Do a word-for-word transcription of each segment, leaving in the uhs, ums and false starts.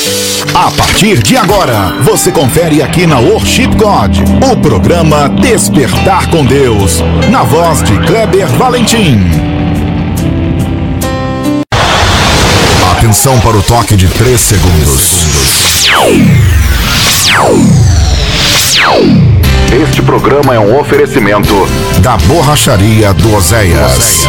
A partir de agora, você confere aqui na Worship God, o programa Despertar com Deus, na voz de Kleber Valentim. Atenção para o toque de três segundos. Este programa é um oferecimento da Borracharia do Oséias.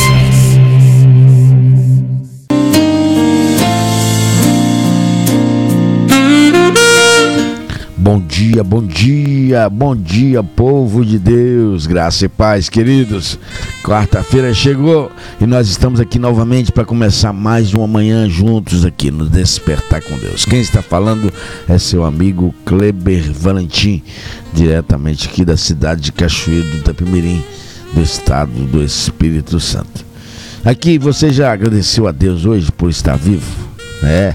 Bom dia, bom dia, bom dia, povo de Deus, graça e paz, queridos. Quarta-feira chegou e nós estamos aqui novamente para começar mais uma manhã juntos aqui no Despertar com Deus. Quem está falando é seu amigo Kleber Valentim, diretamente aqui da cidade de Cachoeiro do Itapemirim, do estado do Espírito Santo. Aqui, você já agradeceu a Deus hoje por estar vivo? É.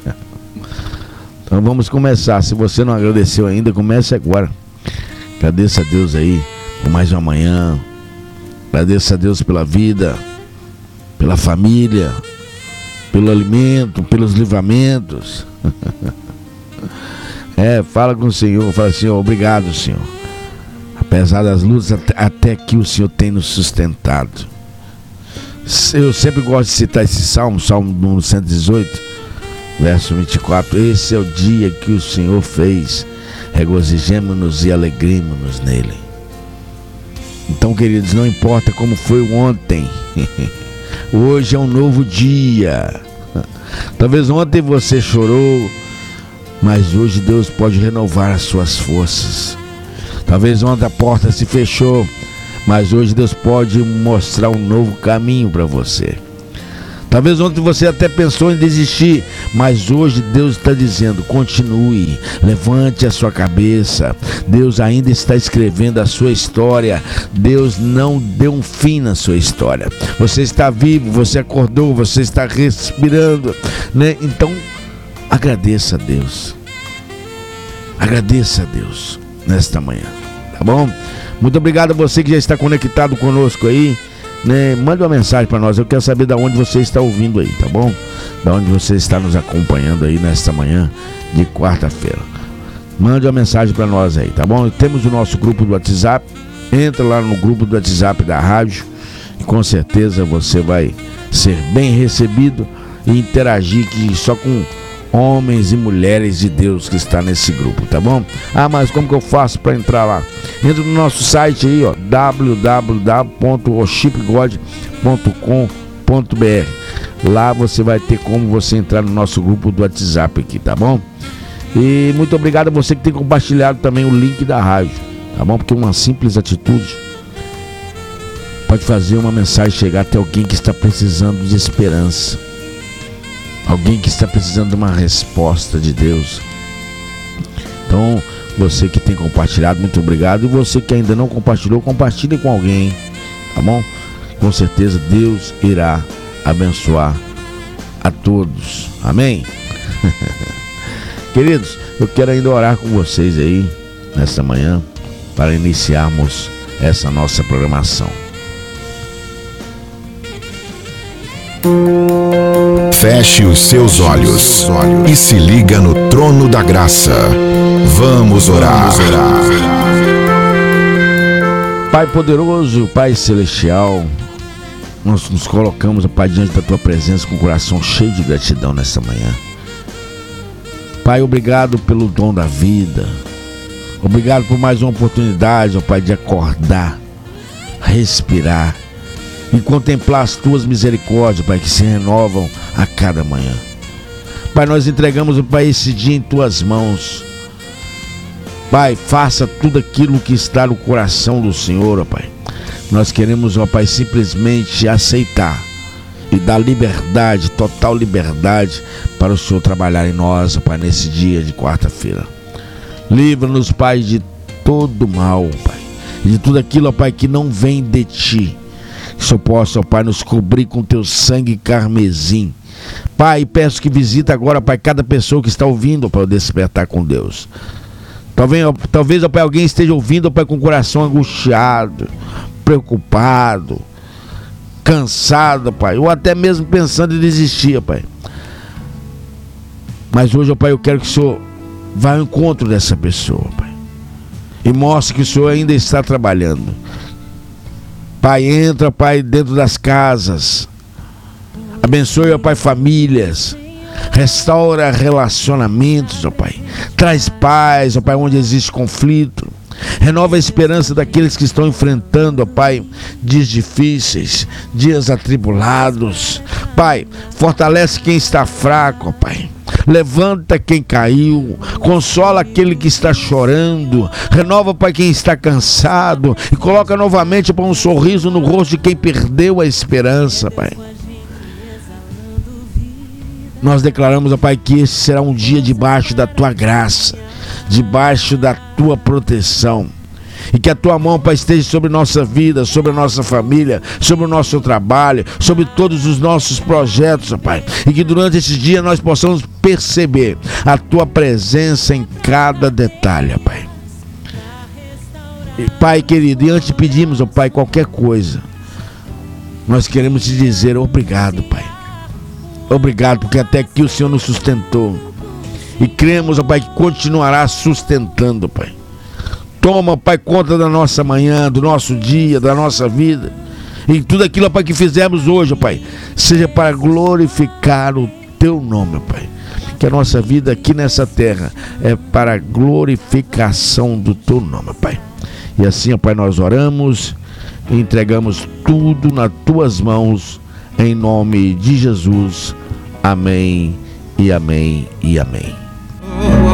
Então vamos começar. Se você não agradeceu ainda, comece agora. Agradeça a Deus aí por mais uma manhã. Agradeça a Deus pela vida, pela família, pelo alimento, pelos livramentos. É, fala com o Senhor, fala, Senhor, obrigado, Senhor. Apesar das lutas, até aqui o Senhor tem nos sustentado. Eu sempre gosto de citar esse salmo, Salmo número cento e dezoito. Verso vinte e quatro, esse é o dia que o Senhor fez, regozijemo-nos e alegremos-nos nele. Então, queridos, não importa como foi ontem, hoje é um novo dia. Talvez ontem você chorou, mas hoje Deus pode renovar as suas forças. Talvez ontem a porta se fechou, mas hoje Deus pode mostrar um novo caminho para você. Talvez ontem você até pensou em desistir, mas hoje Deus está dizendo, continue, levante a sua cabeça. Deus ainda está escrevendo a sua história. Deus não deu um fim na sua história. Você está vivo, você acordou, você está respirando, né? Então, agradeça a Deus. Agradeça a Deus nesta manhã, tá bom? Muito obrigado a você que já está conectado conosco aí. Né, mande uma mensagem para nós, eu quero saber de onde você está ouvindo aí, tá bom? De onde você está nos acompanhando aí nesta manhã de quarta-feira. Mande uma mensagem para nós aí, tá bom? Temos o nosso grupo do WhatsApp, entra lá no grupo do WhatsApp da rádio e com certeza você vai ser bem recebido e interagir que só com homens e mulheres de Deus que está nesse grupo, tá bom? Ah, mas como que eu faço para entrar lá? Entra no nosso site aí, ó, w w w ponto worship god ponto com ponto b r. Lá você vai ter como você entrar no nosso grupo do WhatsApp aqui, tá bom? E muito obrigado a você que tem compartilhado também o link da rádio, tá bom? Porque uma simples atitude pode fazer uma mensagem chegar até alguém que está precisando de esperança. Alguém que está precisando de uma resposta de Deus. Então, você que tem compartilhado, muito obrigado. E você que ainda não compartilhou, compartilhe com alguém, tá bom? Com certeza Deus irá abençoar a todos. Amém? Queridos, eu quero ainda orar com vocês aí, nesta manhã, para iniciarmos essa nossa programação. Feche os seus olhos e se liga no trono da graça. Vamos orar. Pai poderoso, Pai celestial, nós nos colocamos, Pai, diante da Tua presença com o coração cheio de gratidão nesta manhã. Pai, obrigado pelo dom da vida. Obrigado por mais uma oportunidade, ó Pai, de acordar, respirar e contemplar as Tuas misericórdias, Pai, que se renovam a cada manhã. Pai, nós entregamos, Pai, esse dia em Tuas mãos. Pai, faça tudo aquilo que está no coração do Senhor, ó Pai. Nós queremos, ó Pai, simplesmente aceitar e dar liberdade, total liberdade para o Senhor trabalhar em nós, ó Pai, nesse dia de quarta-feira. Livra-nos, Pai, de todo mal, Pai, de tudo aquilo, ó Pai, que não vem de Ti. Que o Senhor possa, ó Pai, nos cobrir com Teu sangue carmesim. Pai, peço que visita agora, Pai, cada pessoa que está ouvindo, para despertar com Deus. Talvez, talvez, ó Pai, alguém esteja ouvindo, ó Pai, com o coração angustiado, preocupado, cansado, Pai, ou até mesmo pensando em desistir, Pai. Mas hoje, ó Pai, eu quero que o Senhor vá ao encontro dessa pessoa, Pai, e mostre que o Senhor ainda está trabalhando. Pai, entra, Pai, dentro das casas. Abençoe, ó Pai, famílias. Restaura relacionamentos, ó Pai. Traz paz, ó Pai, onde existe conflito. Renova a esperança daqueles que estão enfrentando, ó Pai, dias difíceis, dias atribulados. Pai, fortalece quem está fraco, ó Pai. Levanta quem caiu, consola aquele que está chorando, renova, Pai, quem está cansado e coloca novamente, Pai, um sorriso no rosto de quem perdeu a esperança, Pai. Nós declaramos, ó Pai, que esse será um dia debaixo da Tua graça, debaixo da Tua proteção, e que a Tua mão, Pai, esteja sobre nossa vida, sobre a nossa família, sobre o nosso trabalho, sobre todos os nossos projetos, ó Pai, e que durante esse dia nós possamos perceber a Tua presença em cada detalhe, ó Pai. E, Pai querido, e antes de pedirmos, ó Pai, qualquer coisa, nós queremos te dizer obrigado, Pai. Obrigado, porque até aqui o Senhor nos sustentou. E cremos, ó Pai, que continuará sustentando, Pai. Toma, Pai, conta da nossa manhã, do nosso dia, da nossa vida. E tudo aquilo, ó Pai, que fizemos hoje, ó Pai, seja para glorificar o Teu nome, ó Pai. Que a nossa vida aqui nessa terra é para a glorificação do Teu nome, ó Pai. E assim, ó Pai, nós oramos e entregamos tudo nas Tuas mãos, em nome de Jesus. Amém e amém e amém.